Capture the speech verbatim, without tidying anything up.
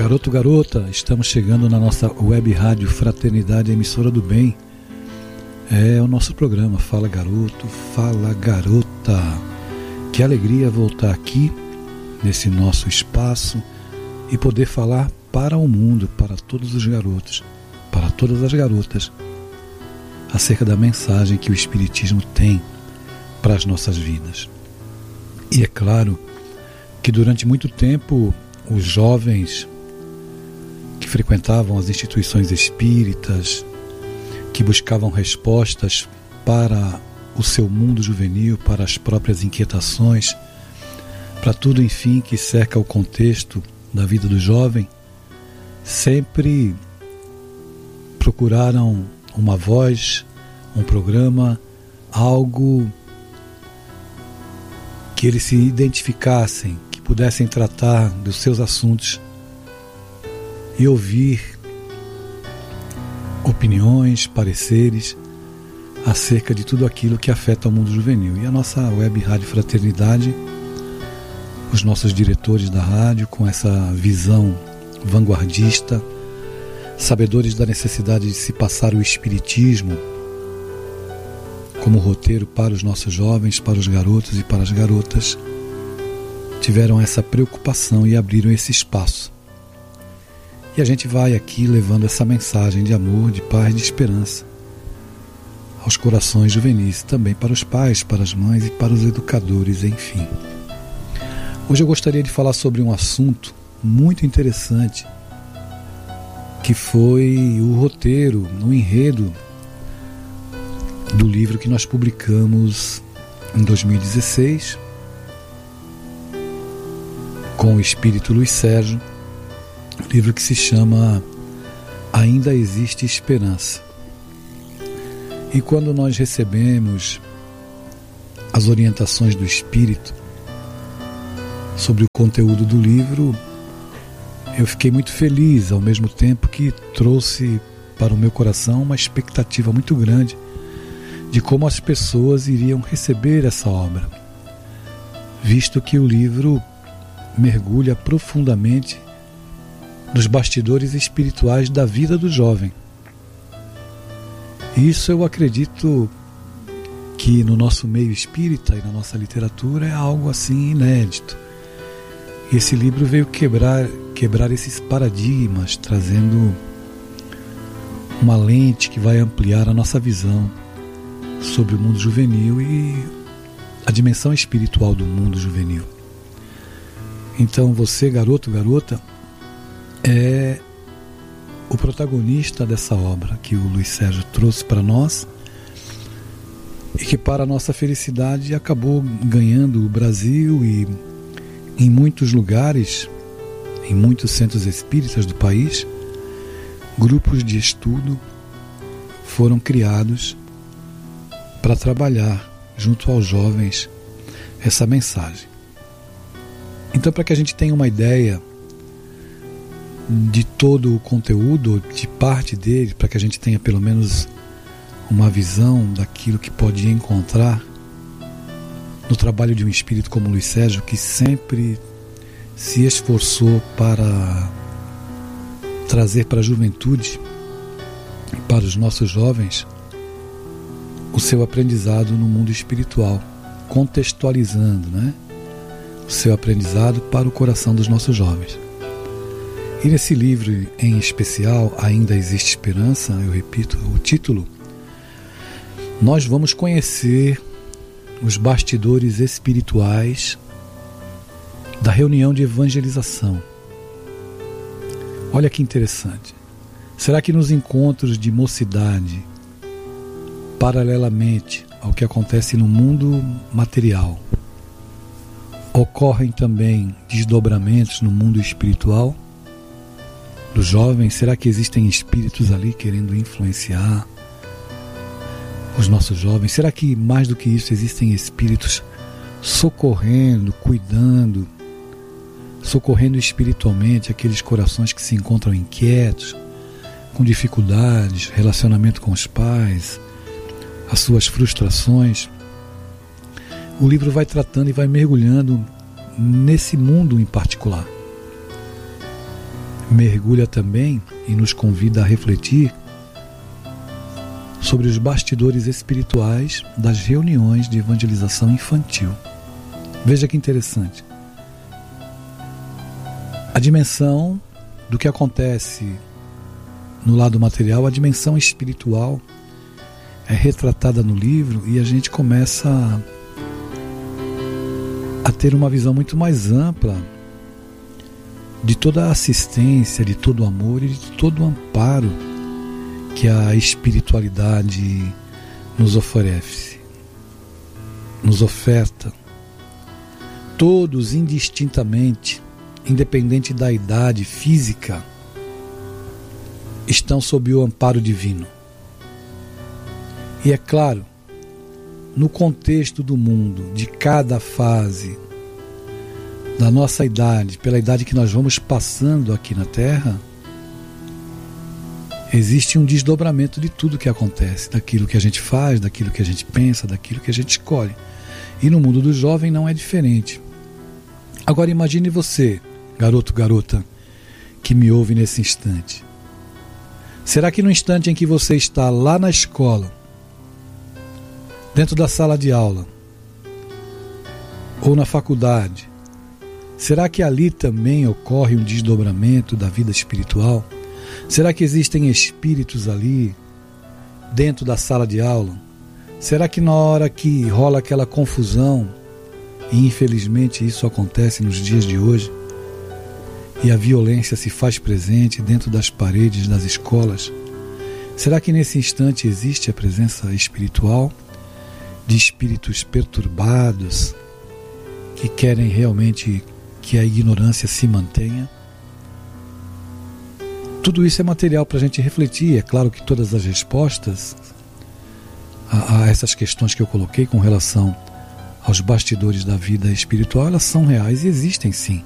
Garoto, garota, estamos chegando na nossa web rádio Fraternidade, emissora do bem. É o nosso programa Fala Garoto, Fala Garota. Que alegria voltar aqui nesse nosso espaço e poder falar para o mundo, para todos os garotos, para todas as garotas, acerca da mensagem que o Espiritismo tem para as nossas vidas. E é claro que durante muito tempo os jovens que frequentavam as instituições espíritas, que buscavam respostas para o seu mundo juvenil, para as próprias inquietações, para tudo, enfim, que cerca o contexto da vida do jovem, sempre procuraram uma voz, um programa, algo que eles se identificassem, que pudessem tratar dos seus assuntos e ouvir opiniões, pareceres acerca de tudo aquilo que afeta o mundo juvenil. E a nossa web rádio Fraternidade, os nossos diretores da rádio com essa visão vanguardista, sabedores da necessidade de se passar o Espiritismo como roteiro para os nossos jovens, para os garotos e para as garotas, tiveram essa preocupação e abriram esse espaço. E a gente vai aqui levando essa mensagem de amor, de paz, de esperança aos corações juvenis, também para os pais, para as mães e para os educadores, enfim. Hoje eu gostaria de falar sobre um assunto muito interessante, que foi o roteiro, o enredo do livro que nós publicamos em dois mil e dezesseis com o espírito Luiz Sérgio, um livro que se chama Ainda Existe Esperança. E quando nós recebemos as orientações do espírito sobre o conteúdo do livro, eu fiquei muito feliz, ao mesmo tempo que trouxe para o meu coração uma expectativa muito grande de como as pessoas iriam receber essa obra, visto que o livro mergulha profundamente nos bastidores espirituais da vida do jovem. Isso eu acredito que no nosso meio espírita e na nossa literatura é algo assim inédito. E esse livro veio quebrar, quebrar esses paradigmas, trazendo uma lente que vai ampliar a nossa visão sobre o mundo juvenil e a dimensão espiritual do mundo juvenil. Então você, garoto, garota, é o protagonista dessa obra que o Luiz Sérgio trouxe para nós e que, para a nossa felicidade, acabou ganhando o Brasil e em muitos lugares, em muitos centros espíritas do país, grupos de estudo foram criados para trabalhar junto aos jovens essa mensagem. Então, para que a gente tenha uma ideia de todo o conteúdo, de parte dele, para que a gente tenha pelo menos uma visão daquilo que pode encontrar no trabalho de um espírito como Luiz Sérgio, que sempre se esforçou para trazer para a juventude, para os nossos jovens, o seu aprendizado no mundo espiritual, contextualizando, né, o seu aprendizado para o coração dos nossos jovens. E nesse livro em especial, Ainda Existe Esperança, eu repito o título, nós vamos conhecer os bastidores espirituais da reunião de evangelização. Olha que interessante. Será que nos encontros de mocidade, paralelamente ao que acontece no mundo material, ocorrem também desdobramentos no mundo espiritual dos jovens? Será que existem espíritos ali querendo influenciar os nossos jovens? Será que, mais do que isso, existem espíritos socorrendo, cuidando, socorrendo espiritualmente aqueles corações que se encontram inquietos, com dificuldades, relacionamento com os pais, as suas frustrações? O livro vai tratando e vai mergulhando nesse mundo em particular. mergulha também e nos convida a refletir sobre os bastidores espirituais das reuniões de evangelização infantil. Veja que interessante. A dimensão do que acontece no lado material, a dimensão espiritual é retratada no livro e a gente começa a, a ter uma visão muito mais ampla de toda a assistência, de todo o amor e de todo o amparo que a espiritualidade nos oferece, nos oferta. Todos indistintamente, independente da idade física, estão sob o amparo divino. E é claro, no contexto do mundo, de cada fase da nossa idade, pela idade que nós vamos passando aqui na Terra, existe um desdobramento de tudo que acontece, daquilo que a gente faz, daquilo que a gente pensa, daquilo que a gente escolhe. E no mundo do jovem não é diferente. Agora imagine você, garoto, garota, que me ouve nesse instante. Será que no instante em que você está lá na escola, dentro da sala de aula, ou na faculdade, será que ali também ocorre um desdobramento da vida espiritual? Será que existem espíritos ali, dentro da sala de aula? Será que na hora que rola aquela confusão, e infelizmente isso acontece nos dias de hoje, e a violência se faz presente dentro das paredes das escolas, será que nesse instante existe a presença espiritual de espíritos perturbados que querem realmente que a ignorância se mantenha? Tudo isso é material para a gente refletir. É claro que todas as respostas a, a essas questões que eu coloquei com relação aos bastidores da vida espiritual, elas são reais e existem sim.